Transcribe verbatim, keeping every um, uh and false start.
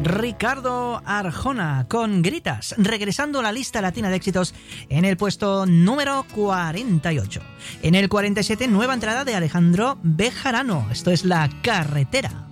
Ricardo Arjona con Gritas, regresando a la lista latina de éxitos en el puesto número cuarenta y ocho. En el cuarenta y siete, nueva entrada de Alejandro Bejarano. Esto es La Carretera.